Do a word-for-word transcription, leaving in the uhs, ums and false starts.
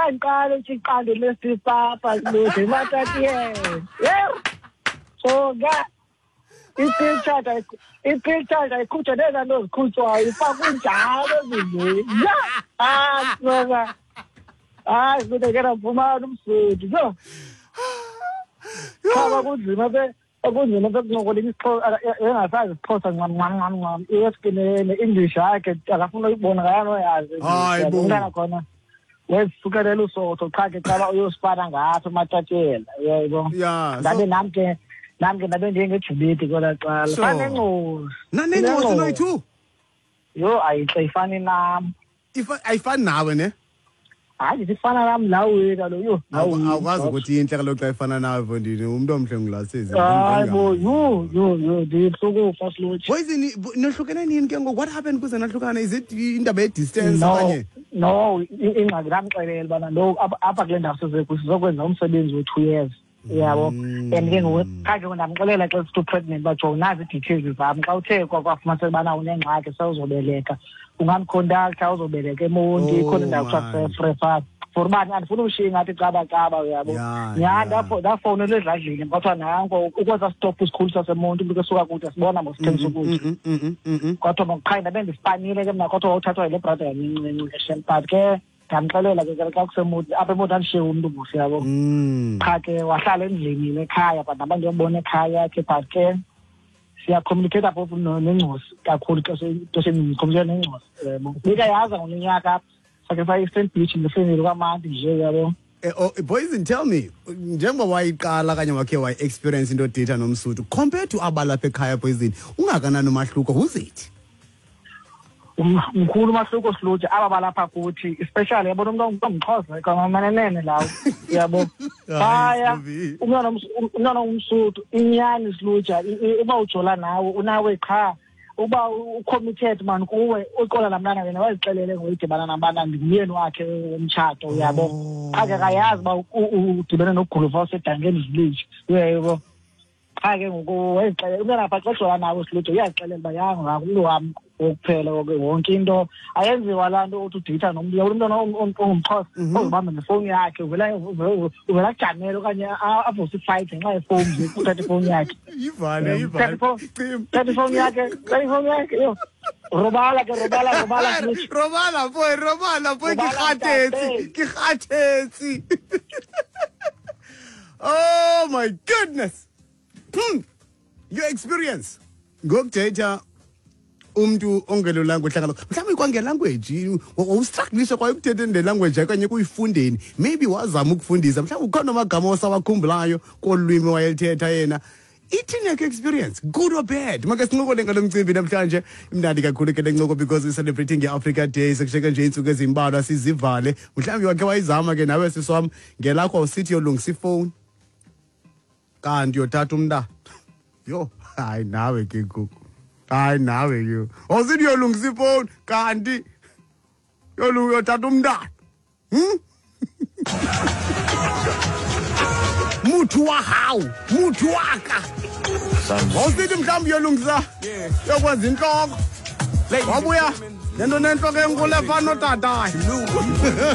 ngiqale iqande lesipapa lude matatiyela yeah so ga ipicture ipicture ayikhutha leza nto zikhutshwayo ifakwe njalo ezindlini ya ah ngoba ah ngidekela mfumana umsudi so khaba kunzima be akunzima bekunqokola isixhosa engasazi isixhosa ncam ncam ncam ncam iyesikene English yakhe akafuna uyibona kayano yazi ngiyabona khona wesifikelela usotho cha ke qala uyosifana ngathi matatiyela yebo ngabe nami ke nami ke nabe njengejubiti kola qala fanenqosi nanenqosi noyithu yo ayixifani nami ifa ayifani nawe ne hayi sifana nami lawe kalo yo awukwazi ukuthi inhle kalo xa ifana nawe Vondini umuntu omhle ngilasezi hayibo yo yo yo ndihluko fast load poison nohlukene nini ke ngoku what happened kuze nahlukana is it indaba ye distance kanye no ingxaki lamxelela bana lo apha kule ndawo sizokwenza umsebenzi we two years yabo and ke ngoku xa ke ndamxelela xa sithi pregnant bajo nazi details zami xa uthe kwafumaniseka bana unengxaki sewuzobeleka ungamconducta uzobeleka emonti khona indawo kuthiwa free for bani andifuna ushiya ngathi caba caba uyabo nyanda lapho lafonela ezadlini kwathiwa nanko ukwenza stop isikhulu sasemonti umuntu esuka kude sibona ngosithengisa ukudla kwathiwa ngokukhanda bendisipanile ke mna kwathiwa uthathwa ile brother yami eshempart ke ngamxelela ke xa kusemonti apha emonti andishiye umuntu busi yabo cha ke wahlala endlini ekhaya but nabantu yobona ekhaya ke but ke siya communicate apho nengcosi kakhulu xa sengicommunicate nengcosi yebo bika yaza ngonyaka sacrifice Eastern Beach ngefamily kwaManti nje yabo Poison tell me njengoba wayiqala kanye wakhe wayi experience into data nomsudu compared to abalapha ekhaya Poison ungakanani umahluko who's it umkhulu umahluko silutsha aba balapha kuthi especially yabona umuntu ongixhosa kwamanenene lawo yabo baya umntwana umntwana umsudu inyani silutsha uba ujola nawe unawe cha uba ucommitted man kuwe uqola lamntana wena wazixelele ngoyidibana nabana ngumyeni wakhe umtshato yabo ake kayazi ba udibene nogulufa osedangeni village yebo ake ngoku wayixelele umntana baxoxa nawe silutsha uyazixelela ba yanga ngakulo wami ukuphela wonke into ayenziwa lanto uthi udita nomuntu umntwana ongumxhosa ozibamba nefoni yakhe uvela uvela janela okanye avuse fight ngenxa yefoni uthatha ifoni yakhe ivale ivale uthatha ifoni yakhe uthatha ifoni yakhe yo robala ke robala robala robala boy robala boy ke khatetsi ke khatetsi oh my goodness hmm. Your experience ngokudata umuntu ongelolanga uhlangana mhlawumbe kwange language ustrugglisha kwa ukuthethe le language kanye kuyifundeni maybe wazama ukufundisa mhlawumbe ukhona amagama osawakhumbulayo kolwimi wayelithetha yena ithini yakhe experience good or bad make sinqokole ngalomcimbi namhlanje imnandi kakhulu ke lencoko because we celebrating iAfrica Day sekusheka nje insuku ezimbalwa sizivale mhlawumbe wakhe wayizama ke nawe siswami ngelakho usithi yolungisa ifone kanti yothatha umntana yo hayi nawe ke kuku hayi nawe yo awusithi yolungisa ifone kanti yolunga yothatha umntana hm muthi wa hawu muthi waka awusithi mhlawumbe yolungisa yokwenza inhloko wabuya lento nenhloko enkulu efana notata